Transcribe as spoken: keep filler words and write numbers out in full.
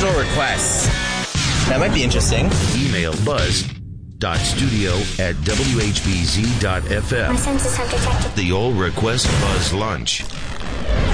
Original requests. That might be interesting. Email buzz.studio at w h b z dot f m. My senses have detected The All Request Buzz Lunch.